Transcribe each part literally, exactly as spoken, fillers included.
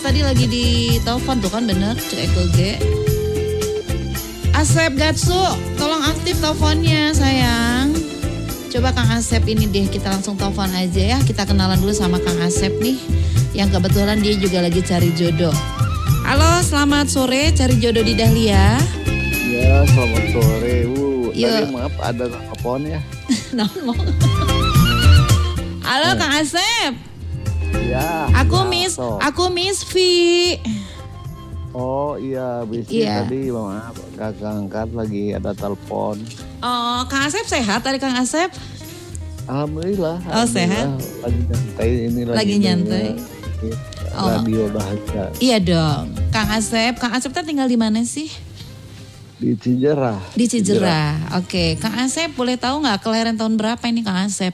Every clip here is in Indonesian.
tadi lagi di telepon tuh kan bener, cek Eko G. Asep Gatsu, tolong aktif teleponnya sayang. Coba Kang Asep ini deh, kita langsung telepon aja ya. Kita kenalan dulu sama Kang Asep nih, yang kebetulan dia juga lagi cari jodoh. Halo, selamat sore, cari jodoh di Dahlia. Ya, selamat sore. Uh, tadi maaf ada telepon ya. Halo Kang Asep. Ya. Aku ya, Miss, so. aku Miss V. Oh iya, Bisi iya. Tadi maaf gak angkat lagi ada telepon. Oh, Kang Asep sehat tadi Kang Asep? Alhamdulillah. Oh alhamdulillah. sehat. Lagi nyantai ini lagi. Lagi nyantai. Oh. Radio Bahagia. Iya dong, Kang Asep. Kang Asep tuh tinggal di mana sih? Di Cijerah. Di Cijerah. Oke, Kang Asep boleh tahu nggak kelahiran tahun berapa ini Kang Asep?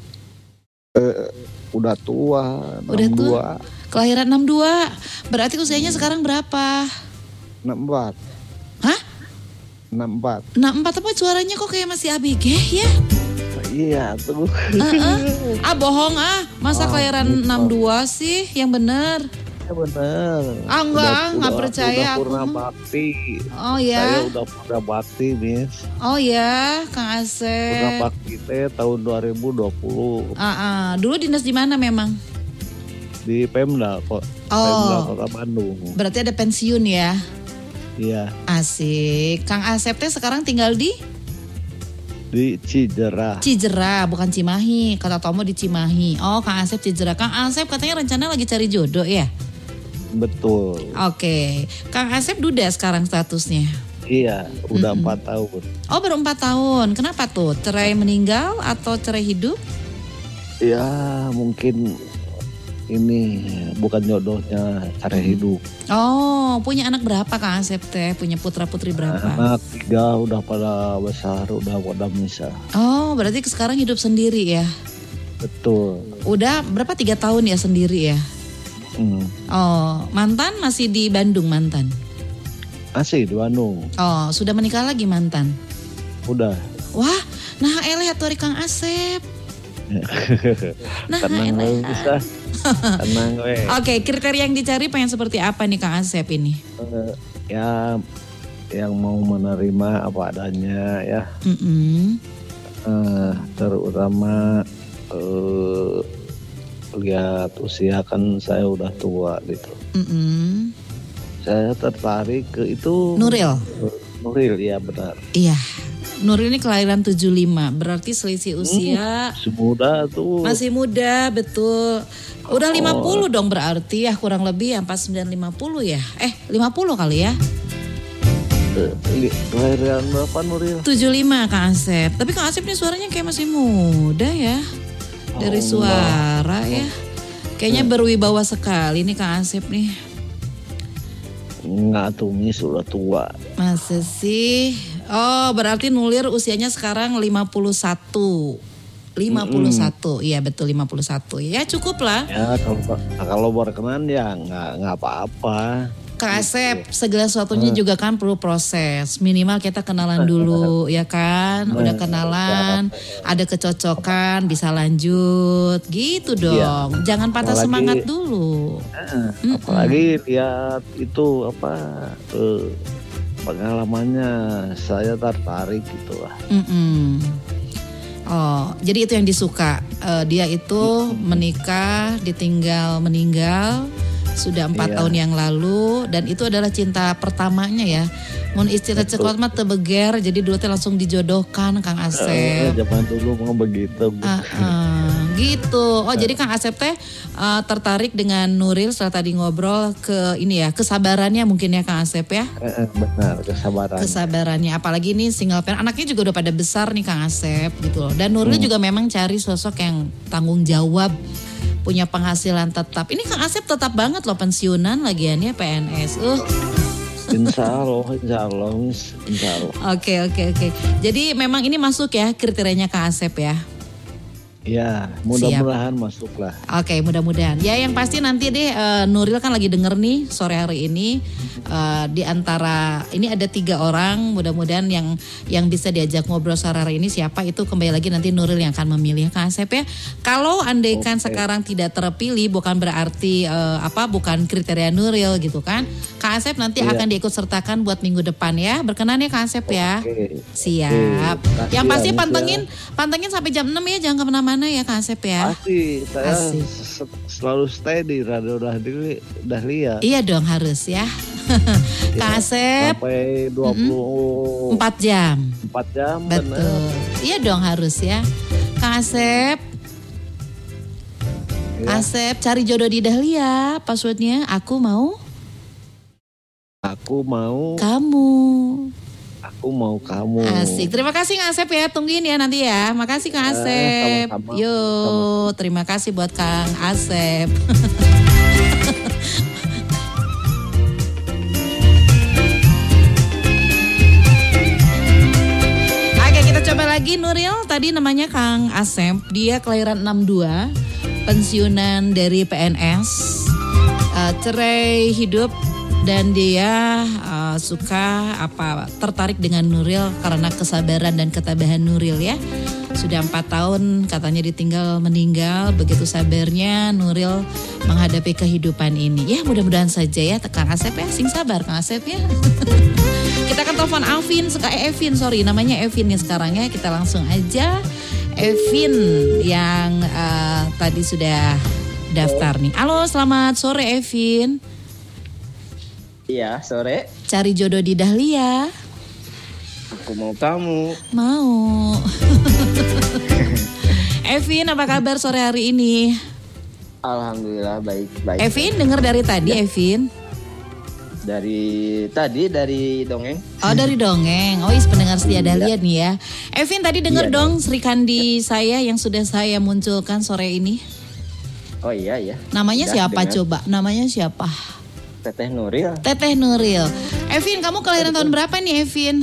Eh, udah tua. Udah tua. Kelahiran enam dua. Berarti usianya sekarang berapa? enam empat. Hah? enam empat. enam empat apa suaranya kok kayak masih A B G ya? Iya tuh. Uh-uh. Ah bohong ah. Masa oh, kelahiran gitu. enam dua sih yang bener? Ya bener. Ah enggak, enggak percaya udah aku. Purna bakti. Oh ya. Saya udah purna bakti, Miss. Oh ya, Kang Asep. Purna bakti teh tahun dua ribu dua puluh. Ah, ah. Dulu dinas di mana memang? Di Pemda kok. Oh. Pemda Kota Bandung. Berarti ada pensiun ya? Iya. Asik. Kang Asep teh sekarang tinggal di? Di Cijerah. Cijerah, bukan Cimahi. Kata Tomo di Cimahi. Oh, Kang Asep Cijerah. Kang Asep katanya rencana lagi cari jodoh ya? Betul. Oke. Kang Asep duda sekarang statusnya? Iya, udah empat mm-hmm. tahun. Oh, baru empat tahun. Kenapa tuh? Cerai meninggal atau cerai hidup? Ya, mungkin ini bukan jodohnya, cerai hidup. Oh, punya anak berapa Kang Asep teh? Punya putra-putri berapa? Anak tiga udah pada besar, udah pada misah. Oh, berarti sekarang hidup sendiri ya? Betul. Udah berapa tiga tahun ya sendiri ya? Hmm. Oh, mantan masih di Bandung mantan? Masih di Bandung. Oh, sudah menikah lagi mantan? Udah. Wah, nah eleh atuh Kang Asep. Nah, tenang we bisa. Tenang we. Oke, kriteria yang dicari pengen seperti apa nih Kang Asep ini? Uh, ya, yang mau menerima apa adanya ya. Mm-mm. Uh, terutama uh, lihat usia kan saya udah tua gitu. Mm-mm. Saya tertarik ke itu. Nuril. Nuril ya benar. Iya. Nuril ini kelahiran tujuh puluh lima, berarti selisih usia. Hmm, muda tuh. Masih muda, betul. Udah lima puluh oh. dong berarti ya kurang lebih ya empat puluh sembilan lima puluh ya. Eh lima puluh kali ya. Kelahiran berapa Nuril? tujuh puluh lima Kang Asep. Tapi Kang Asep ini suaranya kayak masih muda ya. Dari suara ya. Kayaknya berwibawa sekali nih Kang Asep nih. Enggak tuh, Miss udah tua. Masa sih? Oh, berarti Nulir usianya sekarang lima puluh satu. lima puluh satu, mm-hmm. Iya betul lima puluh satu. Ya cukup lah. Ya kalau, kalau berkenan ya nggak nggak apa-apa. Kang Asep, segala sesuatunya juga kan perlu proses. Minimal kita kenalan dulu, ya kan? Udah kenalan, ada kecocokan, bisa lanjut, gitu dong. Ya. Jangan patah apalagi, semangat dulu. Eh, apalagi lihat itu apa eh, pengalamannya, saya tertarik gitu lah. Mm-mm. Oh, jadi itu yang disuka. Uh, dia itu menikah, ditinggal meninggal. Sudah empat iya. tahun yang lalu dan itu adalah cinta pertamanya ya. Mun istilah cekot mah tebeger, jadi dulu teh langsung dijodohkan Kang Asep. Uh, zaman dulu mau begitu. Uh, uh, gitu. Oh uh. jadi Kang Asep teh uh, tertarik dengan Nuril setelah tadi ngobrol ke ini ya kesabarannya mungkin ya Kang Asep ya. Uh, uh, benar kesabaran. Kesabarannya, apalagi ini single parent, anaknya juga udah pada besar nih Kang Asep gitu loh. Dan Nuril hmm. juga memang cari sosok yang tanggung jawab. Punya penghasilan tetap. Ini Kang Asep tetap banget loh pensiunan lagiannya P N S. Uh. Insya Allah, insya Allah, insya Allah. Oke, oke, oke. Jadi memang ini masuk ya kriterianya Kang Asep ya? Ya, mudah-mudahan masuk lah. Oke, mudah-mudahan. Ya, yang pasti nanti deh uh, Nuril kan lagi denger nih sore hari ini uh, di antara ini ada tiga orang. Mudah-mudahan yang yang bisa diajak ngobrol sore hari ini siapa itu kembali lagi nanti Nuril yang akan memilih Kang Asep ya. Kalau andaikan okay. sekarang tidak terpilih bukan berarti uh, apa bukan kriteria Nuril gitu kan. Kang Asep nanti yeah. akan diikut sertakan buat minggu depan ya. Berkenan ya Kang Asep ya. Okay. Siap. Okay. Yang pasti pantengin ya. pantengin sampai jam enam ya, jangan kemana mana ya Kang Asep ya. Pasti, saya Asik. selalu stay di Radio Dahlia. Dahlia. Iya dong harus ya. Kang Asep. Sampai dua puluh empat jam. empat jam. Betul. Bener. Iya dong harus ya. Kang Asep. Ya. Kang Asep cari jodoh di Dahlia. Passwordnya aku mau. Aku mau. Kamu. Aku mau kamu. Asik. Terima kasih Kang Asep ya. Tungguin ya nanti ya. Makasih Kang Asep. Eh, sama-sama. Yo, sama-sama. Terima kasih buat Kang Asep. Oke, kita coba lagi Nuril. Tadi namanya Kang Asep. Dia kelahiran enam dua, pensiunan dari P N S, uh, cerai hidup. Dan dia uh, suka apa tertarik dengan Nuril karena kesabaran dan ketabahan Nuril ya. Sudah empat tahun katanya ditinggal meninggal. Begitu sabarnya Nuril menghadapi kehidupan ini. Ya mudah-mudahan saja ya Kang Asep ya. Sing sabar Kang Asep ya. Kita akan telepon Alvin, eh, Evin sorry namanya Evin nih sekarang ya. Kita langsung aja Evin yang uh, tadi sudah daftar nih. Halo selamat sore Evin. Iya, sore. Cari jodoh di Dahlia. Aku mau kamu. Mau. Evin, apa kabar sore hari ini? Alhamdulillah baik-baik. Evin, dengar dari tadi, ya. Evin? Dari tadi, dari dongeng. Oh, dari dongeng. Oh, is pendengar setia Dahlia nih ya. Evin, tadi dengar iya, dong Sri Kandi ya. Saya yang sudah saya munculkan sore ini. Oh iya, ya. Namanya Udah, siapa dengar. Coba? Namanya siapa? Teteh Nuril. Teteh Nuril. Evin, kamu kelahiran tahun berapa nih, Evin?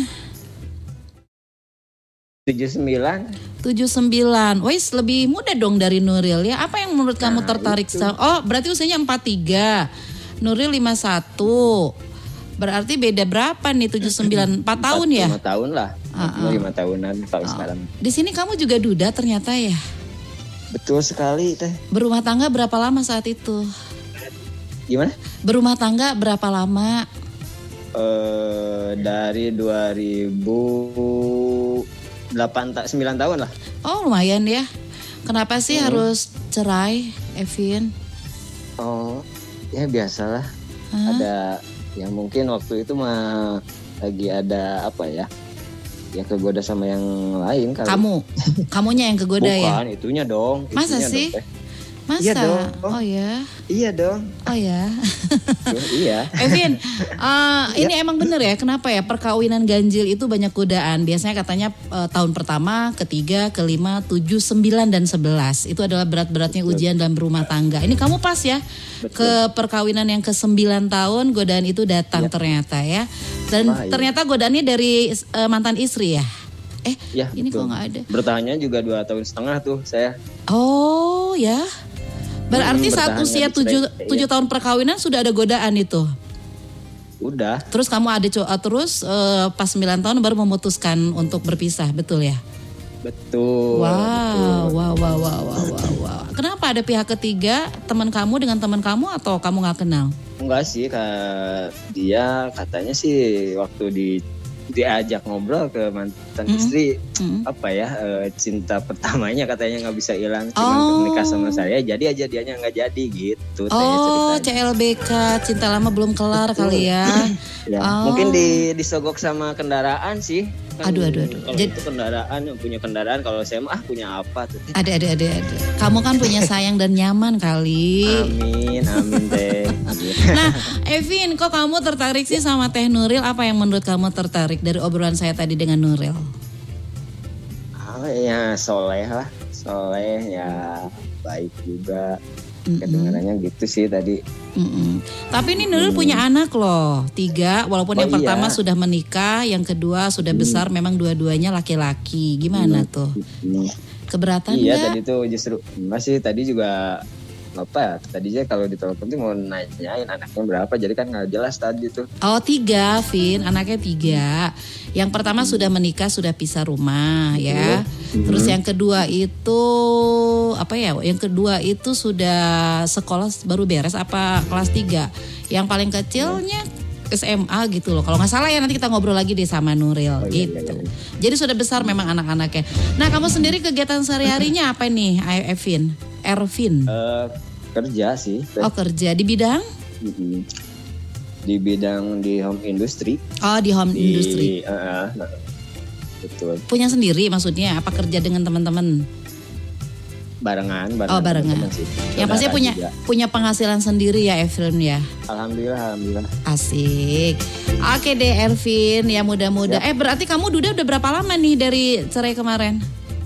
tujuh sembilan. tujuh sembilan. Wais, lebih muda dong dari Nuril ya. Apa yang menurut kamu nah, tertarik? Itu. Oh, berarti usianya empat tiga. Nuril lima satu. Berarti beda berapa nih tujuh sembilan? empat tahun ya? lima tahun lah. Uh-uh. lima tahunan tahun uh. sekarang. Di sini kamu juga duda ternyata ya? Betul sekali, Teh. Berumah tangga berapa lama saat itu? Gimana? Berumah tangga berapa lama? Uh, dari dua ribu delapan sembilan tahun lah. Oh lumayan ya. Kenapa sih hmm. harus cerai, Evin? Oh ya biasalah. Huh? Ada yang mungkin waktu itu mah lagi ada apa ya? Ya kegoda sama yang lain kali. Kamu? Kamunya yang kegoda Bukan, ya? Bukan, itunya dong. Itunya Masa sih? Dong, Masa? Iya dong. Oh ya. Iya dong. Oh ya. Iya. Evin, uh, ini ya. Emang bener ya? Kenapa ya perkawinan ganjil itu banyak godaan? Biasanya katanya uh, tahun pertama, ketiga, kelima, tujuh, sembilan dan sebelas itu adalah berat-beratnya Betul. Ujian dalam berumah tangga. Ini kamu pas ya Betul. Ke perkawinan yang ke sembilan tahun godaan itu datang ya. Ternyata ya. Dan Wah, ternyata iya. Godaannya dari uh, mantan istri ya. Eh, ya, ini betul. Kok nggak ada? Bertahannya juga dua tahun setengah tuh saya. Oh ya. Berarti hmm, saat usia tujuh iya. tahun perkawinan sudah ada godaan itu? Udah. Terus kamu ada coba terus uh, pas sembilan tahun baru memutuskan untuk berpisah, betul ya? Betul. Wow, betul. wow, wow, wow, wow, wow, wow. Kenapa ada pihak ketiga teman kamu dengan teman kamu atau kamu nggak kenal? Enggak sih, Kak. Dia katanya sih waktu di diajak ngobrol ke mantan mm-hmm. istri mm-hmm. apa ya e, cinta pertamanya katanya nggak bisa hilang cuma oh. menikah sama saya jadi aja dianya nggak jadi gitu. Oh C L B K cinta lama belum kelar kali ya. Ya oh. Mungkin di, disogok sama kendaraan sih. Kan aduh aduh aduh. Kalau itu kendaraan yang punya kendaraan kalau saya mah ah punya apa tuh? Ada ada ada ada. Kamu kan punya sayang dan nyaman kali. Amin amin teh. Nah Evin kok kamu tertarik sih sama Teh Nuril? Apa yang menurut kamu tertarik dari obrolan saya tadi dengan Nuril? Oh ya soleh lah, soleh ya baik juga. Mm-mm. Kedengarannya gitu sih tadi. Mm-mm. Tapi ini Nuril hmm. punya anak loh, tiga. Walaupun oh, yang iya. pertama sudah menikah, yang kedua sudah hmm. besar. Memang dua-duanya laki-laki. Gimana hmm. tuh? Hmm. Keberatan nggak? Iya tadi tuh justru masih tadi juga apa ya? Tadi aja kalau ditelepon tuh mau nanyain anaknya berapa. Jadi kan nggak jelas tadi tuh. Oh tiga, Vin. Anaknya tiga. Yang pertama hmm. sudah menikah, sudah pisah rumah ya. Hmm. Terus yang kedua itu apa ya? Yang kedua itu sudah sekolah baru beres apa kelas tiga. Yang paling kecilnya S M A gitu loh. Kalau nggak salah ya, nanti kita ngobrol lagi deh sama Nuril oh, gitu. Iya, iya, iya. Jadi sudah besar memang anak-anaknya. Nah kamu sendiri kegiatan sehari-harinya apa nih, Evin? Ervin? Uh, kerja sih. Oh kerja di bidang? Mm-hmm. Di bidang di home industry. Oh di home di, industry. Uh, nah, betul. Punya sendiri maksudnya? Apa kerja dengan teman-teman? Barengan, barengan. Oh barengan. Sih. Yang pasti punya juga. punya penghasilan sendiri ya Evin ya. Alhamdulillah, alhamdulillah. Asik. Oke deh Ervin, ya mudah-mudahan. Ya. Eh berarti kamu Duda udah berapa lama nih dari cerai kemarin?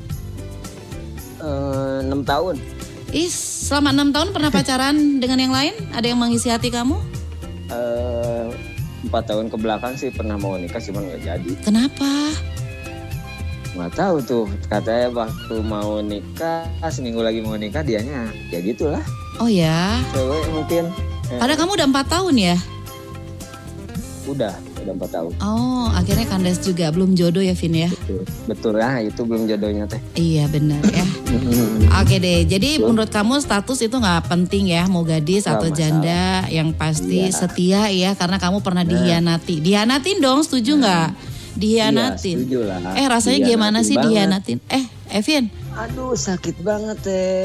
Uh, enam tahun. Ih, selama enam tahun pernah pacaran dengan yang lain? Ada yang mengisi hati kamu? Uh, empat tahun ke belakang sih pernah mau nikah, cuma nggak jadi. Kenapa? Nggak tahu tuh, katanya waktu mau nikah, seminggu lagi mau nikah dianya ya gitulah. Oh ya? Cewek mungkin. Padahal kamu udah empat tahun ya? Udah, udah empat tahun. Oh, akhirnya kandas juga, belum jodoh ya Vin ya? Betul, betul lah, itu belum jodohnya teh. Iya benar ya. Oke deh, jadi betul. Menurut kamu status itu nggak penting ya, mau gadis gak atau masalah. Janda, yang pasti iya. setia ya, karena kamu pernah nah. dihianati. Dihianatin dong, setuju nggak? Nah. Dihianatin. Iya, setuju lah. Eh rasanya dihianatin gimana sih banget. Dihianatin? Eh, Evin? Aduh sakit banget teh.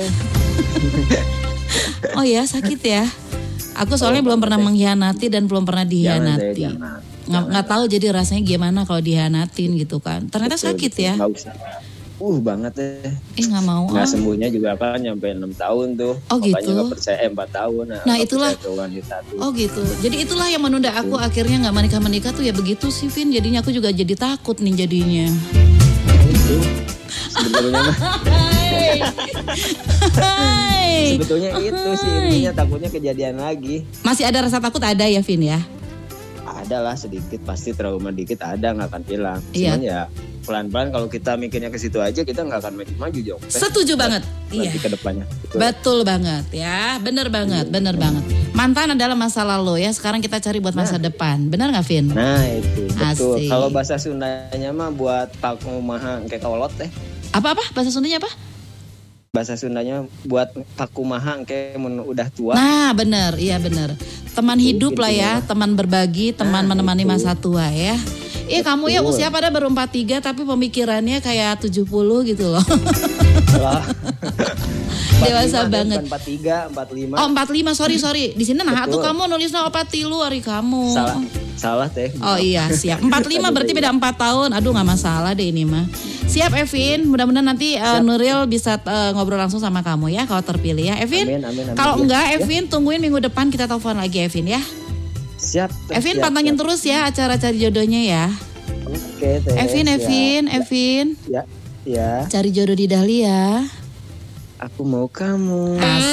Oh ya sakit ya. Aku soalnya oh, belum pernah deh. mengkhianati dan belum pernah dihianati. Nggak tahu jadi rasanya gimana kalau dihianatin gitu kan. Ternyata betul, sakit betul. ya. Nggak usah. Uh banget deh. Eh nggak mau. Nggak ah. sembuhnya juga kan nyampe enam tahun tuh. Oh gitu. Makanya nggak percaya empat tahun. Nah, nah itulah. Oh gitu. Jadi itulah yang menunda aku betul. Akhirnya nggak menikah menikah tuh ya begitu sih Vin. Jadinya aku juga jadi takut nih jadinya. Itu sebetulnya mah. Sebetulnya itu sih intinya takutnya kejadian lagi. Masih ada rasa takut ada ya Vin ya? Ada lah sedikit, pasti trauma dikit ada, nggak akan hilang. Iya. Cuman ya pelan-pelan kalau kita mikirnya ke situ aja kita nggak akan maju jauh. Setuju banget. Iya. Ke depannya. Betul. Betul banget ya, bener banget, bener hmm. banget. Mantan adalah masa lalu ya, sekarang kita cari buat masa nah. depan, bener nggak Vin? Nah itu betul. Asik. Kalau bahasa Sundanya mah buat pakumaha kayak kawalot teh. Apa-apa? Bahasa Sundanya apa? Bahasa Sundanya buat pakumaha kayak udah tua. Nah bener, iya bener. Teman hidup lah ya, teman berbagi, teman nah, menemani itu. Masa tua ya. Iya kamu ya usia pada baru empat puluh tiga tapi pemikirannya kayak tujuh puluh gitu loh. Dewasa banget. empat puluh tiga, empat puluh lima. Oh empat puluh lima, sorry sorry. Di sini nah tuh kamu nulisnya empat puluh hari kamu. Salah, salah teh. Oh iya siap. empat puluh lima berarti beda empat tahun. Aduh nggak masalah deh ini mah. Siap Evin, mudah-mudahan nanti uh, Nuril bisa uh, ngobrol langsung sama kamu ya kalau terpilih ya Evin. Amin, amin, amin. Kalau ya, enggak ya. Evin tungguin minggu depan kita telepon lagi Evin ya. Siap. Evin siap, pantangin siap. terus ya acara cari jodohnya ya. Oke, teh. Evin, siap. Evin, Evin. Ya, ya. Cari jodoh di Dahlia. Aku mau kamu. Asik.